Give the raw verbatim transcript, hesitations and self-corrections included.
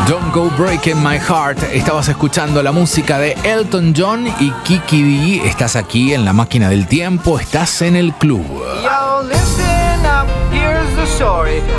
Don't Go Breaking My Heart. Estabas escuchando la música de Elton John y Kiki D. Estás aquí en la máquina del tiempo, estás en el club. Yo, listen up, here's the story